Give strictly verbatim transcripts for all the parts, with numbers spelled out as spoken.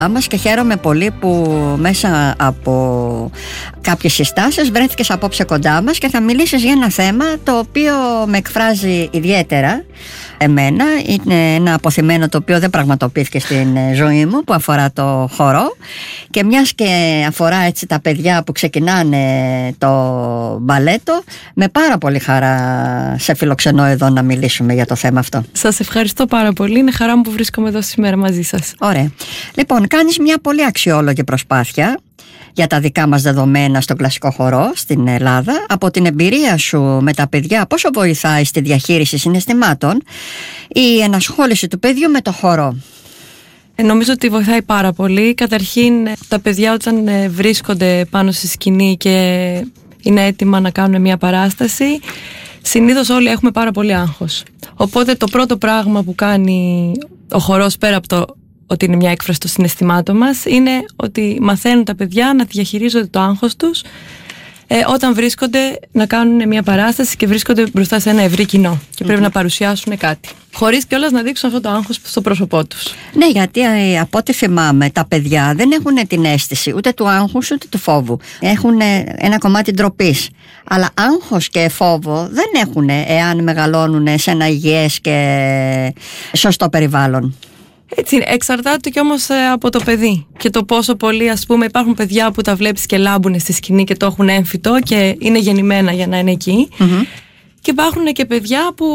μας και χαίρομαι πολύ που μέσα από κάποιες συστάσεις βρέθηκες απόψε κοντά μας και θα μιλήσεις για ένα θέμα το οποίο με εκφράζει ιδιαίτερα εμένα. Είναι ένα αποθυμένο το οποίο δεν πραγματοποιήθηκε στην ζωή μου, που αφορά το χορό, και μιας και αφορά έτσι τα παιδιά που ξεκινάνε το μπαλέτο, με πάρα πολύ χαρά σε φιλοξενώ εδώ να μιλήσουμε για το θέμα αυτό. Σας ευχαριστώ πάρα πολύ, είναι χαρά μου που βρίσκομαι εδώ σήμερα μαζί σας. Ωραία. Λοιπόν, κάνεις μια πολύ αξιόλογη προσπάθεια για τα δικά μας δεδομένα στον κλασικό χορό στην Ελλάδα. Από την εμπειρία σου με τα παιδιά, πόσο βοηθάει στη διαχείριση συναισθημάτων η ενασχόληση του παιδιού με το χορό? Ε, νομίζω ότι βοηθάει πάρα πολύ. Καταρχήν, τα παιδιά όταν βρίσκονται πάνω στη σκηνή και είναι έτοιμα να κάνουν μια παράσταση, συνήθως όλοι έχουμε πάρα πολύ άγχος. Οπότε το πρώτο πράγμα που κάνει ο χορός, πέρα από το ότι είναι μια έκφραση των συναισθημάτων μας, είναι ότι μαθαίνουν τα παιδιά να διαχειρίζονται το άγχος τους ε, όταν βρίσκονται να κάνουν μια παράσταση και βρίσκονται μπροστά σε ένα ευρύ κοινό και πρέπει mm-hmm. να παρουσιάσουν κάτι, χωρίς κιόλας να δείξουν αυτό το άγχος στο πρόσωπό τους. Ναι, γιατί ε, από ό,τι θυμάμαι, τα παιδιά δεν έχουν την αίσθηση ούτε του άγχους ούτε του φόβου. Έχουν ε, ένα κομμάτι ντροπής. Αλλά άγχος και φόβο δεν έχουν εάν μεγαλώνουν σε ένα υγιές και σωστό περιβάλλον. Έτσι είναι. Εξαρτάται και όμως ε, από το παιδί και το πόσο πολύ, ας πούμε, υπάρχουν παιδιά που τα βλέπεις και λάμπουν στη σκηνή και το έχουν έμφυτο και είναι γεννημένα για να είναι εκεί. Mm-hmm. Και υπάρχουν και παιδιά που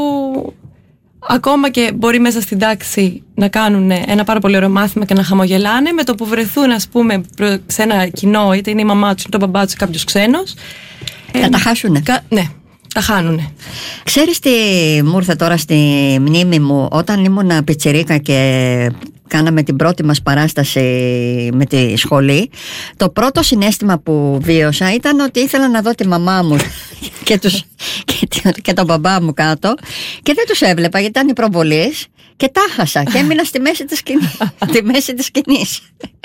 ακόμα και μπορεί μέσα στην τάξη να κάνουν ένα πάρα πολύ ωραίο μάθημα και να χαμογελάνε, με το που βρεθούν, ας πούμε, σε ένα κοινό, είτε είναι η μαμά τους είτε ο μπαμπά τους ή κάποιος ξένος. Θα ε, τα χάσουνε. Κα, ναι. Τα χάνουνε. Ξέρεις τι μου ήρθε τώρα στη μνήμη μου? Όταν ήμουν πιτσιρίκα και κάναμε την πρώτη μας παράσταση με τη σχολή, το πρώτο συναίσθημα που βίωσα ήταν ότι ήθελα να δω τη μαμά μου και, τους, και, και τον μπαμπά μου κάτω, και δεν τους έβλεπα γιατί ήταν οι προβολείς και τα χάσα και έμεινα στη μέση της σκηνής, τη μέση της σκηνής.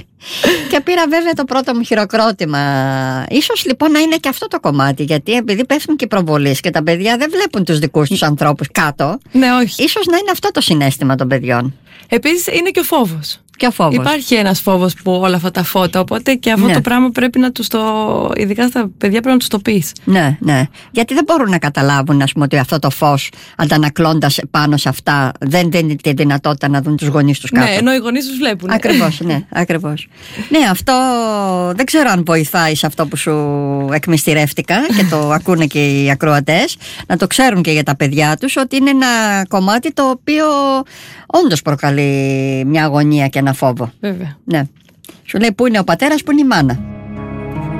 Και πήρα βέβαια το πρώτο μου χειροκρότημα. Ίσως λοιπόν να είναι και αυτό το κομμάτι, γιατί επειδή πέφτουν και οι προβολείς και τα παιδιά δεν βλέπουν τους δικούς τους ανθρώπους κάτω. Ναι, όχι. Ίσως να είναι αυτό το συναίσθημα των παιδιών. Επίσης είναι και ο φόβος. Και ο φόβος. Υπάρχει ένας φόβος που όλα αυτά τα φώτα, οπότε και αυτό ναι. το πράγμα πρέπει να τους το. Ειδικά στα παιδιά πρέπει να τους το πεις. Ναι, ναι. Γιατί δεν μπορούν να καταλάβουν, ας πούμε, ότι αυτό το φως αντανακλώντας πάνω σε αυτά δεν δίνει τη δυνατότητα να δουν τους γονείς τους κάτω. Ναι, ενώ οι γονείς τους βλέπουν. Ακριβώς, ναι, ακριβώς. Ναι, αυτό δεν ξέρω αν βοηθάει σε αυτό που σου εκμυστηρεύτηκα και το ακούνε και οι ακροατές, να το ξέρουν και για τα παιδιά τους, ότι είναι ένα κομμάτι το οποίο όντως προκαλεί μια αγωνία και ένα φόβο. Βέβαια. Ναι. Σου λέει πού είναι ο πατέρας, πού είναι η μάνα.